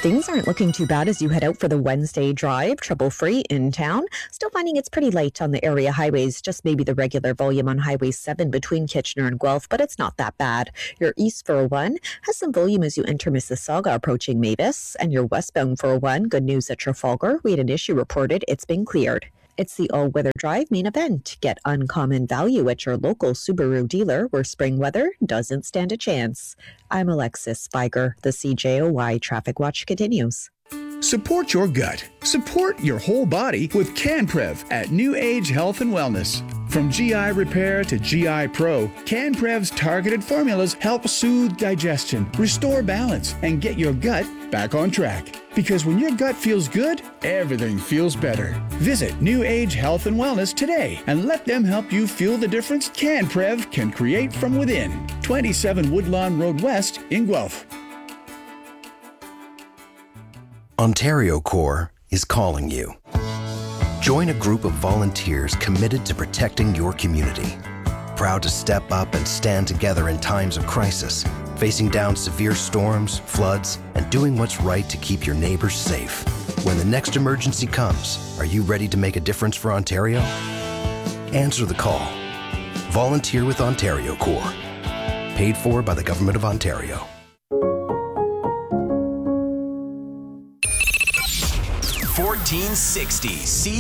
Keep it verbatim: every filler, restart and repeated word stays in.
Things aren't looking too bad as you head out for the Wednesday drive, trouble-free in town. Still finding it's pretty light on the area highways, just maybe the regular volume on Highway seven between Kitchener and Guelph, but it's not that bad. Your East four oh one has some volume as you enter Mississauga approaching Mavis, and your westbound four oh one, good news at Trafalgar. We had an issue reported, it's been cleared. It's the all-weather drive main event. Get uncommon value at your local Subaru dealer where spring weather doesn't stand a chance. I'm Alexis Spiger. The C J O Y Traffic Watch continues. Support your gut. Support your whole body with CanPrev at New Age Health and Wellness. From G I Repair to G I Pro, CanPrev's targeted formulas help soothe digestion, restore balance, and get your gut back on track. Because when your gut feels good, everything feels better. Visit New Age Health and Wellness today and let them help you feel the difference CanPrev can create from within. twenty-seven Woodlawn Road West in Guelph. Ontario Corps is calling you. Join a group of volunteers committed to protecting your community. Proud to step up and stand together in times of crisis, facing down severe storms, floods, and doing what's right to keep your neighbors safe. When the next emergency comes, are you ready to make a difference for Ontario? Answer the call. Volunteer with Ontario Corps. Paid for by the Government of Ontario. fourteen sixty C